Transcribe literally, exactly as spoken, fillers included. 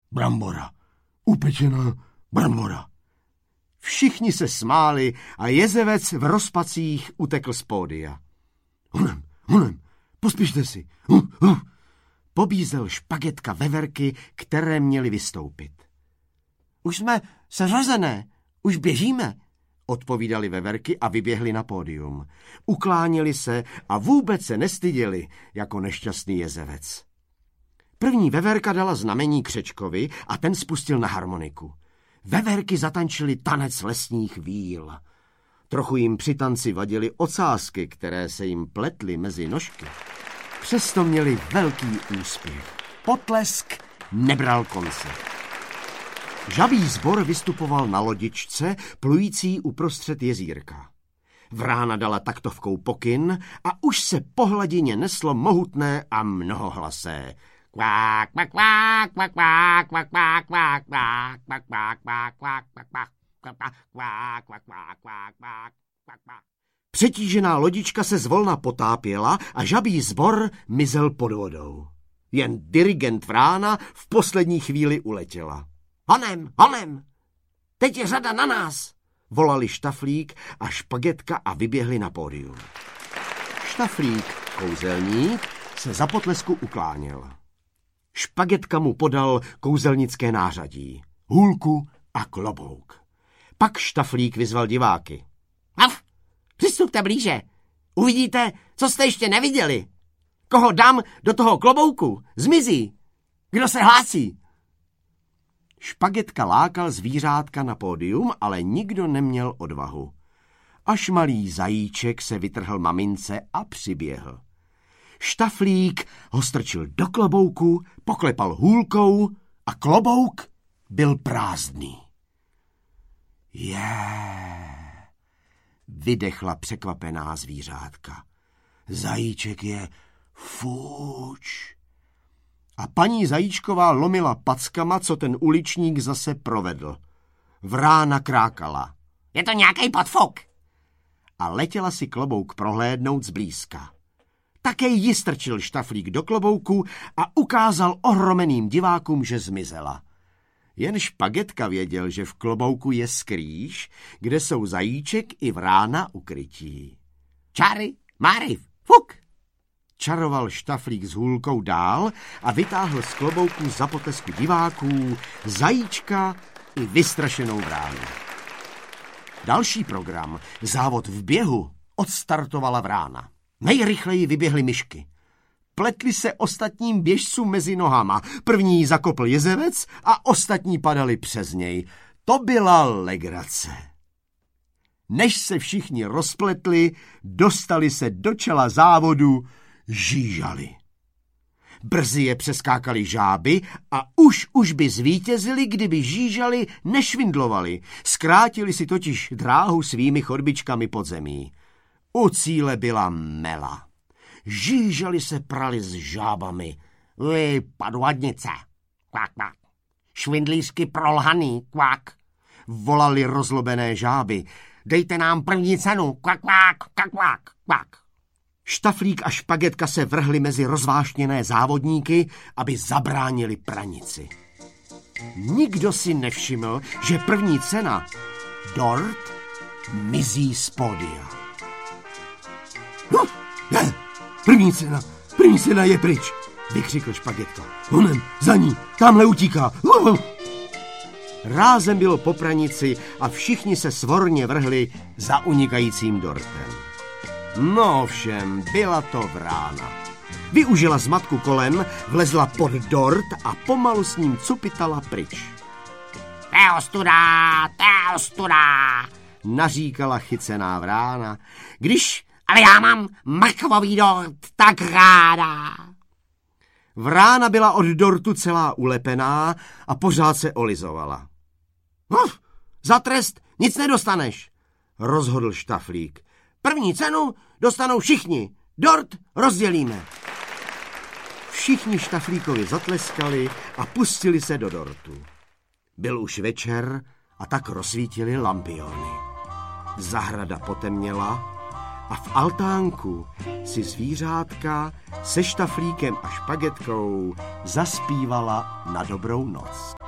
Brambora, upečená brambora. Všichni se smáli a jezevec v rozpacích utekl z pódia. Honem, honem, pospíšte si. Uh, uh. Pobízel Špagetka veverky, které měly vystoupit. Už jsme seřazené, už běžíme, odpovídali veverky a vyběhli na pódium. Ukláněli se a vůbec se nestyděli jako nešťastný jezevec. První veverka dala znamení Křečkovi a ten spustil na harmoniku. Veverky zatančily tanec lesních víl. Trochu jim při tanci vadily ocásky, které se jim pletly mezi nožky. Přesto měli velký úspěch. Potlesk nebral konce. Žabí sbor vystupoval na lodičce, plující uprostřed jezírka. Vrána dala taktovkou pokyn a už se po hladině neslo mohutné a mnohohlasé. Kvák, kvák, kvák, kvák, kvák, kvák, kvák, kvák, kvák, kvák, kvák, kvák, kvák, kvák, kvák, kvák, kvák. Přetížená lodička se zvolna potápěla a žabí sbor mizel pod vodou. Jen dirigent Vrána v poslední chvíli uletěla. Honem, honem, teď je řada na nás, volali Štaflík a Špagetka a vyběhli na pódium. Štaflík, kouzelník, se za potlesku ukláněl. Špagetka mu podal kouzelnické nářadí, hůlku a klobouk. Pak Štaflík vyzval diváky. Af, přistupte blíže, uvidíte, co jste ještě neviděli. Koho dám do toho klobouku, zmizí. Kdo se hlásí? Špagetka lákal zvířátka na pódium, ale nikdo neměl odvahu. Až malý zajíček se vytrhl mamince a přiběhl. Štaflík ho strčil do klobouku, poklepal hůlkou a klobouk byl prázdný. Je, vydechla překvapená zvířátka. Zajíček je fuč. A paní Zajíčková lomila packama, co ten uličník zase provedl. Vrána krákala. Je to nějaký podfuk. A letěla si klobouk prohlédnout zblízka. Také ji strčil Štaflík do klobouku a ukázal ohromeným divákům, že zmizela. Jen Špagetka věděl, že v klobouku je skrýš, kde jsou Zajíček i Vrána ukrytí. Čáry, máry, fuk! Čaroval Štaflík s hůlkou dál a vytáhl z klobouku za potlesku diváků Zajíčka i vystrašenou Vránu. Další program, závod v běhu, odstartovala Vrána. Nejrychleji vyběhly myšky. Pletli se ostatním běžcům mezi nohama. První zakopl jezevec a ostatní padali přes něj. To byla legrace. Než se všichni rozpletli, dostali se do čela závodu, žížali. Brzy je přeskákali žáby a už už by zvítězili, kdyby žížali, nešvindlovali. Zkrátili si totiž dráhu svými chodbičkami pod zemí. U cíle byla mela. Žížali se prali s žábami. Vy padladnice, kvák, kvák. Švindlířky prolhaný, kvák. Volali rozlobené žáby. Dejte nám první cenu, kvák, kvák, kvák, kvák, kvák. Štaflík a Špagetka se vrhli mezi rozvášněné závodníky, aby zabránili pranici. Nikdo si nevšiml, že první cena, dort, mizí z pódia. No, je, první cena, první cena je pryč, vykřikl Špagetka. Honem, za ní, tamhle utíká. Uh. Rázem bylo po pranici a všichni se svorně vrhli za unikajícím dortem. No ovšem, byla to Vrána. Využila zmatku kolem, vlezla pod dort a pomalu s ním cupitala pryč. To je ostuda, to je ostuda, naříkala chycená Vrána. Když, ale já mám mrkvový dort tak ráda. Vrána byla od dortu celá ulepená a pořád se olizovala. Uf, za trest nic nedostaneš, rozhodl Štaflík. První cenu dostanou všichni. Dort rozdělíme. Všichni Štaflíkovi zatleskali a pustili se do dortu. Byl už večer a tak rozsvítili lampiony. Zahrada potemněla a v altánku si zvířátka se Štaflíkem a Špagetkou zaspívala na dobrou noc.